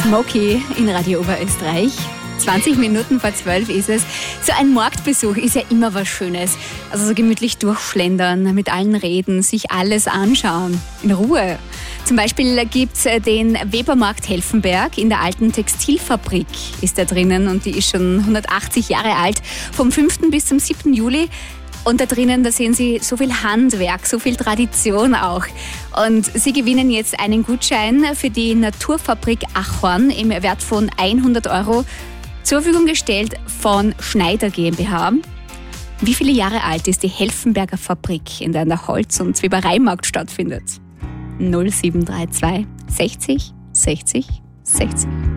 Smokey in Radio Oberösterreich. 20 Minuten vor 12 ist es. So ein Marktbesuch ist ja immer was Schönes. Also so gemütlich durchschlendern, mit allen reden, sich alles anschauen. In Ruhe. Zum Beispiel gibt es den Webermarkt Helfenberg in der alten Textilfabrik ist da drinnen und die ist schon 180 Jahre alt. Vom 5. bis zum 7. Juli. Und da drinnen, da sehen Sie so viel Handwerk, so viel Tradition auch. Und Sie gewinnen jetzt einen Gutschein für die Naturfabrik Achhorn im Wert von 100 € zur Verfügung gestellt von Schneider GmbH. Wie viele Jahre alt ist die Helfenberger Fabrik, in der der Holz- und Webereimarkt stattfindet? 0732 60 60 60.